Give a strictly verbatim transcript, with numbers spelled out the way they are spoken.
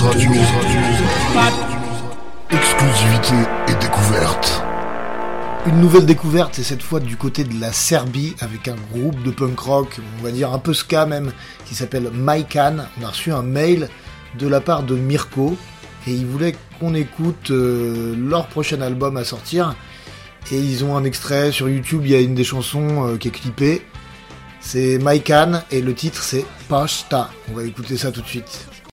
Radio. Exclusivité et découverte. Une nouvelle découverte, et cette fois du côté de la Serbie, avec un groupe de punk rock, on va dire un peu ska même, qui s'appelle Majkan. On a reçu un mail de la part de Mirko, et ils voulaient qu'on écoute euh, leur prochain album à sortir. Et ils ont un extrait sur YouTube, il y a une des chansons euh, qui est clippée. C'est Majkan, et le titre c'est Pasta. On va écouter ça tout de suite.